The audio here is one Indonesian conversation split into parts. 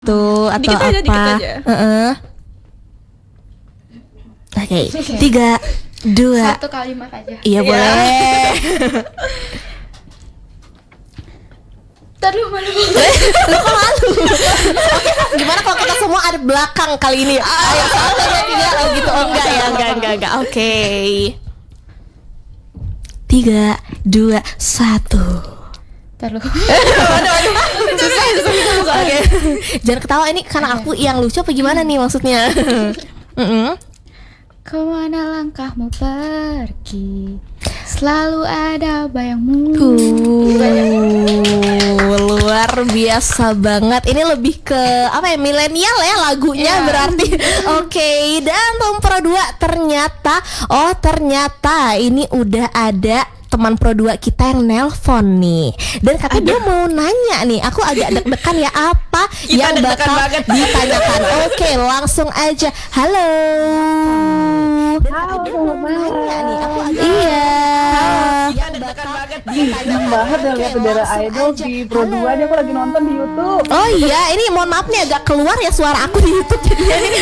tuh atau dikit aja, apa? dikit aja. Oke, 3, 2. Satu kalimat aja. Iya boleh. Taduh malu. Lu kok malu? Oke, gimana kalau kita semua ada belakang kali ini? Ayo, 1, 2, 3. Oh gitu, oh enggak. Oke. 3, 2, 1. Taduh. Susah. Oke. Jangan ketawa, ini karena aku yang lucu apa gimana nih maksudnya? Kemana langkahmu pergi, selalu ada bayangmu. Luar biasa banget. Ini lebih ke apa ya, milenial ya lagunya berarti. Oke, dan Tom Pro 2 ternyata ini udah ada teman Pro 2 kita yang nelpon nih. Dan katanya dia mau nanya nih. Aku agak deg-degan ya, apa Kita yang deg-degan bakal banget. ditanyakan. Oke, langsung aja. Halo. Halo, selamat malam. Iya. Seneng banget ya lihat Udara Idol di Pro 2. Dia aku lagi nonton di YouTube. Oh iya, ini mohon maaf nih agak keluar ya suara aku di YouTube jadinya nih.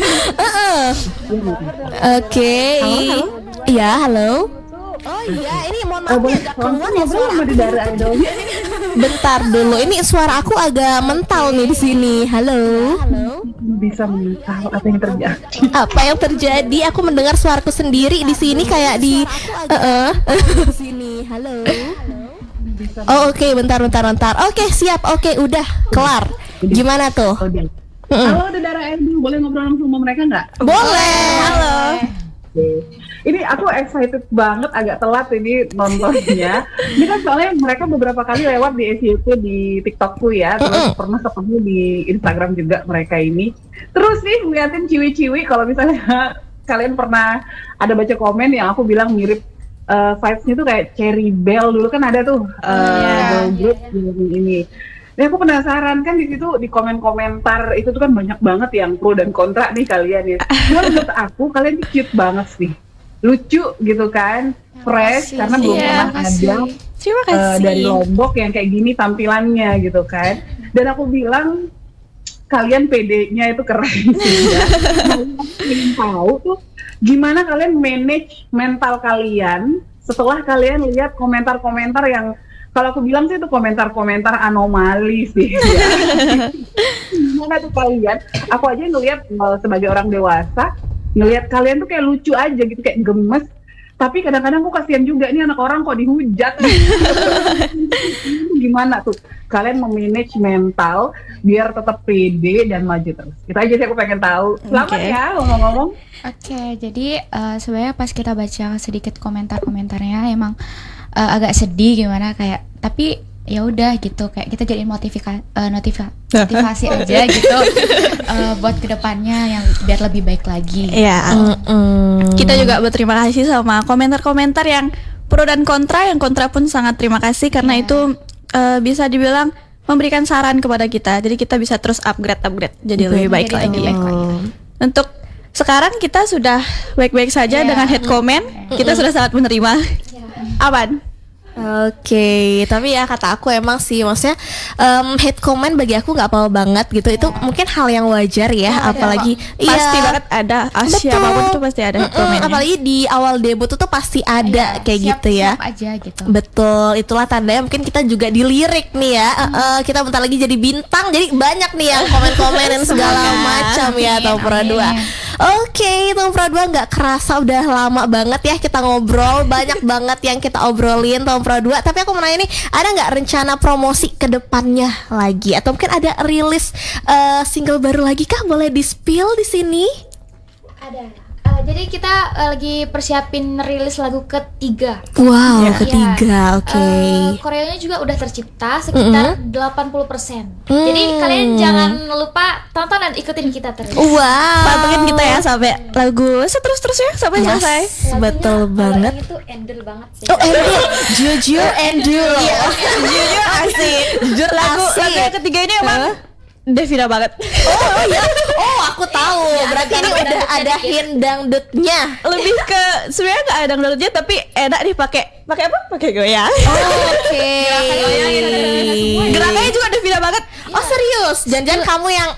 Oke. Iya, halo. Oh iya, ini mohon maaf nih agak keluar ya suara sama aku. di Udara Idol. Bentar dulu, ini suara aku agak mental nih di sini. Halo. Bisa tahu apa yang terjadi. Apa yang terjadi? Aku mendengar suaraku sendiri di sini kayak di di sini. Halo. Oh oke, bentar. Oke, siap. Oke, udah kelar. Gimana tuh? Halo Udara Idol, boleh ngobrol langsung sama mereka nggak? Boleh. Halo. Ini aku excited banget, agak telat ini nontonnya. Ini kan soalnya mereka beberapa kali lewat di SCTV di TikTokku ya, terus pernah ketemu di Instagram juga mereka ini. Terus nih ngeliatin ciwi-ciwi, kalau misalnya kalian pernah ada baca komen yang aku bilang mirip vibes-nya tuh kayak Cherry Bell dulu kan ada tuh girl group ini. Nah aku penasaran kan di situ di komen-komentar itu tuh kan banyak banget yang pro dan kontra nih kalian ya. Cuma menurut aku kalian tuh cute banget sih, lucu gitu kan, fresh karena belum pernah ada Terima kasih. dari Lombok yang kayak gini tampilannya gitu kan. Dan aku bilang kalian PD-nya itu keren sih ya. Ingin tahu tuh gimana kalian manage mental kalian setelah kalian lihat komentar-komentar yang kalau aku bilang sih itu komentar-komentar anomali sih ya. Gimana tuh kalian? Aku aja ngelihat sebagai orang dewasa, ngelihat kalian tuh kayak lucu aja gitu, kayak gemes. Tapi kadang-kadang aku kasihan juga nih anak orang kok dihujat. Gimana tuh kalian memanage mental biar tetap pede dan maju terus? Itu aja sih aku pengen tahu. Selamat ya ngomong-ngomong. Oke, jadi sebenarnya pas kita baca sedikit komentar-komentarnya emang agak sedih gimana kayak, tapi ya udah gitu kayak kita jadi motivasi aja gitu buat kedepannya yang biar lebih baik lagi. Iya. Kita juga berterima kasih sama komentar-komentar yang pro dan kontra. Yang kontra pun sangat terima kasih karena itu bisa dibilang memberikan saran kepada kita. Jadi kita bisa terus upgrade jadi lebih baik lagi. Untuk sekarang kita sudah baik-baik saja dengan head comment. Kita sudah sangat menerima. Aman. Oke, tapi ya kata aku emang sih maksudnya hate comment bagi aku nggak apa-apa banget gitu. Itu mungkin hal yang wajar ya, apalagi Pasti banget ada. Siapapun itu pasti ada hate comment. Apalagi di awal debut itu pasti ada kayak gitu ya. Siap aja gitu. Betul, itulah tandanya mungkin kita juga dilirik nih ya. Kita bentar lagi jadi bintang, jadi banyak nih yang komen-komen dan segala macam ya Tom Pro 2. Oke, Tom Pro 2 nggak kerasa udah lama banget ya kita ngobrol, banyak banget yang kita obrolin Tom Pro 2. Tapi aku mau nanya nih, ada nggak rencana promosi ke depannya lagi? Atau mungkin ada rilis single baru lagi kah? Boleh di-spill di sini? Ada. Jadi kita lagi persiapin rilis lagu ketiga. Wow, Ya. ketiga, oke. Koreanya juga udah tercipta sekitar 80%. Jadi kalian jangan lupa tonton dan ikutin kita terus. Wow. Pantengin kita ya sampai lagu terus ya sampai selesai. Betul banget. Itu endel banget sih. Oh, Endul, jujur Endul. Jujur asik. Jujur lagu yang ketiga ini emang Devina banget. Oh iya. Oh, aku tahu. Berarti ini udah ada hint dangdutnya. Lebih ke sebenarnya nggak ada dangdutnya tapi enak nih pakai apa? Pakai goyang. Oke. Gerakannya juga Devina banget. Oh serius? Jangan-jangan kamu yang